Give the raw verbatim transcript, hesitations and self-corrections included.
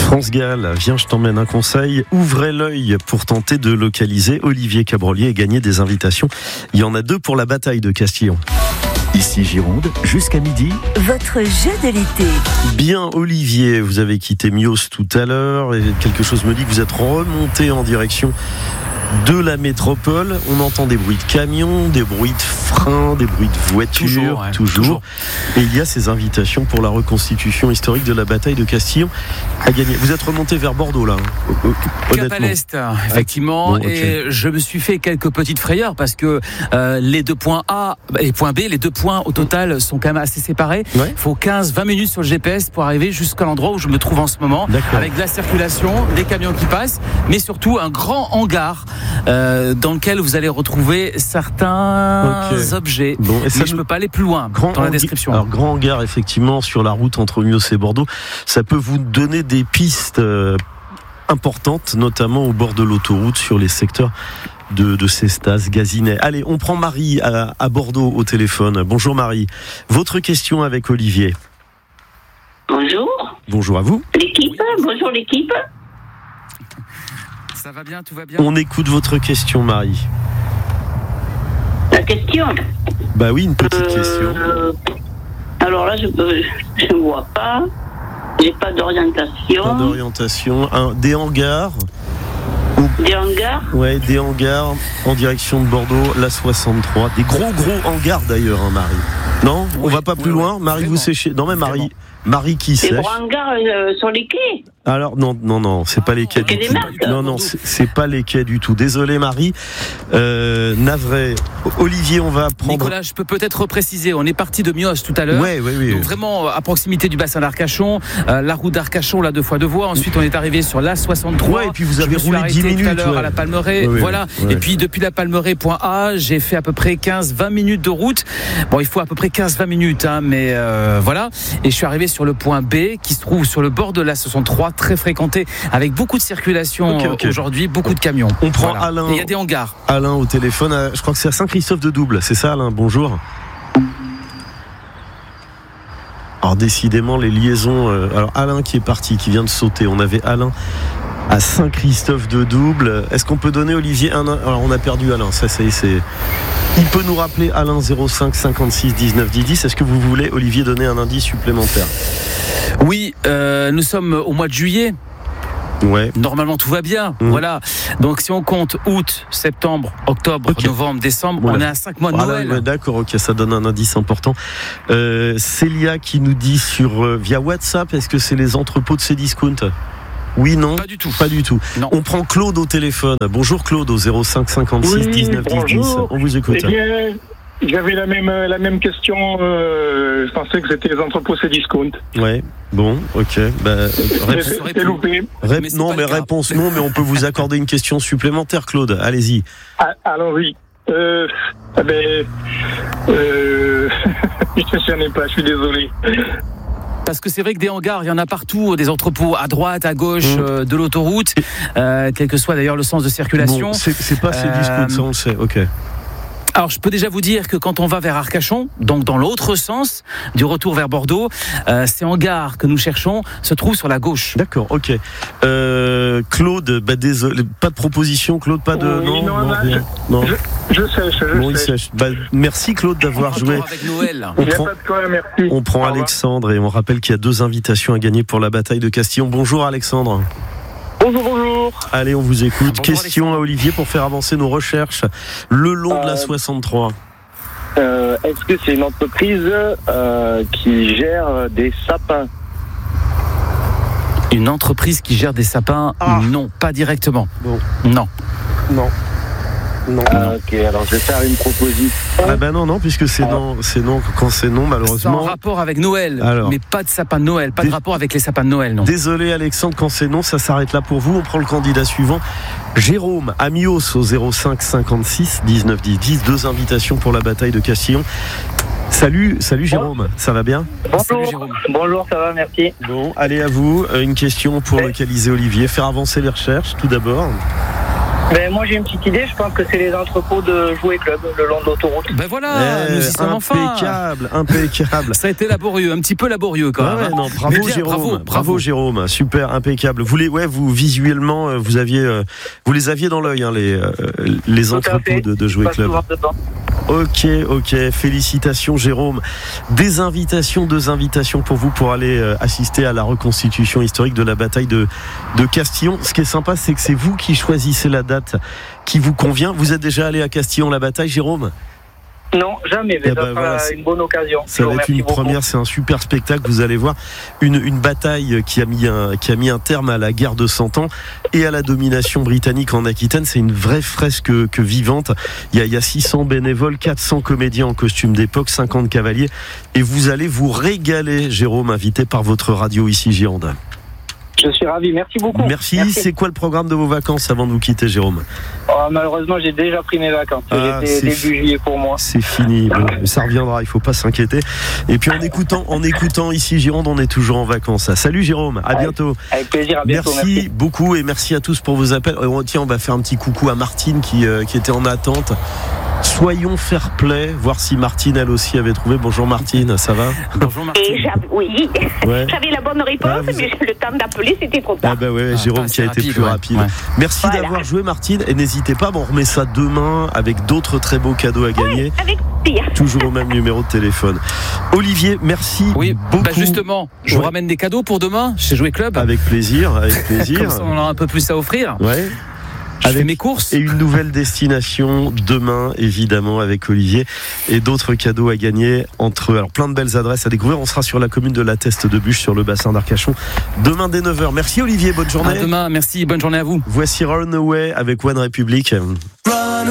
France Gall, viens, je t'emmène un conseil. Ouvrez l'œil pour tenter de localiser Olivier Cabrolier et gagner des invitations. Il y en a deux pour la bataille de Castillon. Ici Gironde, jusqu'à midi. Votre jeu de l'été. Bien, Olivier, vous avez quitté Mios tout à l'heure et quelque chose me dit que vous êtes remonté en direction de la métropole. On entend des bruits de camions, des bruits de freins, des bruits de voitures, toujours, ouais, toujours. toujours. Et il y a ces invitations pour la reconstitution historique de la bataille de Castillon à gagner. Vous êtes remonté vers Bordeaux, là, hein, Cap à l'Est, effectivement. Bon, okay. Et je me suis fait quelques petites frayeurs parce que euh, les deux points A et point B, les deux points au total sont quand même assez séparés. Il ouais. faut quinze à vingt minutes sur le G P S pour arriver jusqu'à l'endroit où je me trouve en ce moment. D'accord. Avec de la circulation, des camions qui passent, mais surtout un grand hangar Euh, dans lequel vous allez retrouver certains okay. objets. Bon, et ça, mais je ne peux pas aller plus loin dans la description. Alors, grand hangar, effectivement, sur la route entre Mios et Bordeaux, ça peut vous donner des pistes euh, importantes, notamment au bord de l'autoroute, sur les secteurs de, de Cestas, Gazinet. Allez, on prend Marie à, à Bordeaux au téléphone. Bonjour Marie. Votre question avec Olivier. Bonjour. Bonjour à vous. L'équipe, bonjour l'équipe. Ça va bien, tout va bien. On écoute votre question, Marie. La question Bah oui, une petite euh, question. Alors là, je ne vois pas. J'ai pas d'orientation. Pas d'orientation. Un, des hangars. Des hangars Ouais, des hangars en direction de Bordeaux, la soixante-trois. Des gros, gros hangars d'ailleurs, hein, Marie. Non, oui, on va pas plus oui, loin. Oui, Marie, vraiment. Vous séchez. Non, mais Marie. Vraiment. Marie qui sèche. Des gros hangars euh, sur les quais. Alors non, non, non, c'est pas les quais du tout. Non, non, c'est, c'est pas les quais du tout. Désolé Marie. Euh, navré. Olivier, on va prendre. Nicolas, je peux peut-être repréciser. On est parti de Mios tout à l'heure. Ouais, ouais, oui. Donc vraiment à proximité du bassin d'Arcachon, euh, la route d'Arcachon, là deux fois deux voies. Ensuite, on est arrivé sur la soixante-trois. Ouais, et puis vous avez je roulé dix minutes tout à l'heure ouais. à la Palmeraie. Ouais, voilà. Ouais. Et puis depuis la Palmeraie point A, j'ai fait à peu près quinze à vingt minutes de route. Bon, il faut à peu près quinze à vingt minutes, hein, mais euh, voilà. Et je suis arrivé sur le point B, qui se trouve sur le bord de la soixante-trois, très fréquenté, avec beaucoup de circulation okay, okay. aujourd'hui, beaucoup de camions. On prend voilà. Alain. Et il y a des hangars. Alain au téléphone, à, je crois que c'est à Saint-Christophe-de-Double, c'est ça Alain, bonjour. Alors décidément les liaisons, euh, alors Alain qui est parti, qui vient de sauter, on avait Alain à Saint-Christophe-de-Double. Est-ce qu'on peut donner Olivier un... Alors on a perdu Alain, ça c'est... c'est... Il peut nous rappeler Alain zéro cinq cinquante-six dix-neuf dix dix. Est-ce que vous voulez Olivier donner un indice supplémentaire? Oui, euh, nous sommes au mois de juillet. Ouais. Normalement tout va bien, mmh. voilà. Donc si on compte août, septembre, octobre, okay. novembre, décembre, voilà. On est à cinq mois de voilà, Noël. Ouais, d'accord, ok, ça donne un indice important. Euh, Célia qui nous dit sur euh, via WhatsApp, est-ce que c'est les entrepôts de Cdiscount? Oui, non. Pas du tout. Pas du tout. Non. On prend Claude au téléphone. Bonjour Claude au zéro cinq cinquante-six dix-neuf dix dix. On vous écoute. Eh bien, j'avais la même la même question. Euh, je pensais que c'était les entrepôts Cdiscount. Ouais. Bon, ok. Bah, réponse, c'est loupé. Rép- mais non, mais réponse non, mais on peut vous accorder une question supplémentaire, Claude. Allez-y. Ah, alors oui. Euh, eh ben, euh, je n'en ai pas. Je suis désolé. Parce que c'est vrai que des hangars, il y en a partout, des entrepôts à droite, à gauche mmh. euh, de l'autoroute, euh, quel que soit d'ailleurs le sens de circulation. Bon, c'est, c'est pas ces discours, euh, ça on le sait, ok. Alors je peux déjà vous dire que quand on va vers Arcachon, donc dans l'autre sens, du retour vers Bordeaux, euh, ces hangars que nous cherchons se trouvent sur la gauche. D'accord, ok. Euh, Claude, bah, désolé, pas de proposition, Claude, pas de... Oui, non, non, non, là, rien. Je, non. Je, je sèche, je bon, sèche. sèche. Bah, merci Claude d'avoir on joué. Avec Noël. On Il prend, y a pas de quoi, merci. on prend Alexandre et on rappelle qu'il y a deux invitations à gagner pour la bataille de Castillon. Bonjour Alexandre. Bonjour, bonjour. Allez, on vous écoute. Bonjour, question Alexandre. à Olivier pour faire avancer nos recherches le long euh... de la soixante-trois. Euh, est-ce que c'est une entreprise euh, qui gère des sapins? Une entreprise qui gère des sapins? Ah. Non, pas directement. Bon. Non. Non. Non. Ah, ok, alors je vais faire une proposition. Ah ben non, non, puisque c'est non, c'est non, quand c'est non, malheureusement. C'est en rapport avec Noël, alors, mais pas de sapin de Noël, pas dé... de rapport avec les sapins de Noël, non. Désolé Alexandre, quand c'est non, ça s'arrête là pour vous. On prend le candidat suivant. Jérôme, Amios au zéro cinq cinquante-six dix-neuf dix dix. Deux invitations pour la bataille de Castillon. Salut, salut Jérôme, ça va bien? Bonjour, salut, Jérôme. Bonjour, ça va, merci. Bon, allez à vous. Une question pour oui. localiser Olivier, faire avancer les recherches tout d'abord. Ben, moi j'ai une petite idée, je pense que c'est les entrepôts de Jouet Club le long de l'autoroute. Ben voilà, eh, nous y sommes enfin. Impeccable, impeccable. Ça a été laborieux, un petit peu laborieux quand ah même. Ouais, non, bravo, bien, Jérôme, bravo, bravo, bravo Jérôme, super, impeccable. Vous les, ouais, vous visuellement, vous aviez, vous les aviez dans l'œil, hein, les les entrepôts de, de Jouet Club. Ok, ok, félicitations Jérôme. Des invitations, deux invitations pour vous pour aller euh, assister à la reconstitution historique de la bataille de, de Castillon. Ce qui est sympa, c'est que c'est vous qui choisissez la date qui vous convient. Vous êtes déjà allé à Castillon-la-Bataille, Jérôme ? Non, jamais, mais eh ça ben sera voilà, une bonne occasion. Ça va être une beaucoup. première, c'est un super spectacle. Vous allez voir une, une bataille qui a, mis un, qui a mis un terme à la guerre de Cent Ans et à la domination britannique en Aquitaine. C'est une vraie fresque que vivante. Il y a, il y a six cents bénévoles, quatre cents comédiens en costume d'époque, cinquante cavaliers. Et vous allez vous régaler, Jérôme, invité par votre radio ici Gironde. Je suis ravi, merci beaucoup. Merci. Merci. C'est quoi le programme de vos vacances avant de vous quitter, Jérôme ? Oh, malheureusement, j'ai déjà pris mes vacances. Ah, J'étais début juillet pour moi. C'est fini. Bon, ça reviendra, il faut pas s'inquiéter. Et puis en écoute, en écoutant ici Gironde, on est toujours en vacances. Salut Jérôme, à bientôt. Avec plaisir, à bientôt. Merci, merci beaucoup et merci à tous pour vos appels. Euh, tiens, on va faire un petit coucou à Martine qui, euh, qui était en attente. Soyons fair play, voir si Martine elle aussi avait trouvé. Bonjour Martine, ça va ? Bonjour Martine. Et j'avais, oui, ouais. j'avais la bonne réponse, ah, vous... mais le temps d'appeler c'était trop tard. Ah bah ouais, Jérôme ah, qui a été rapide, plus ouais. rapide. Ouais. Merci voilà. d'avoir joué Martine et n'hésitez pas, bon, on remet ça demain avec d'autres très beaux cadeaux à gagner. Oui, avec plaisir. Toujours au même numéro de téléphone. Olivier, merci oui, beaucoup. Bah justement, je ouais. vous ramène des cadeaux pour demain chez Jouet Club. Avec plaisir, avec plaisir. Comme ça, on aura un peu plus à offrir. Ouais. Je avec fais mes courses. Et une nouvelle destination demain, évidemment, avec Olivier. Et d'autres cadeaux à gagner entre, alors plein de belles adresses à découvrir. On sera sur la commune de La Teste de Buche, sur le bassin d'Arcachon, demain dès neuf heures. Merci Olivier, bonne journée. À demain, merci, bonne journée à vous. Voici Runaway avec One Republic.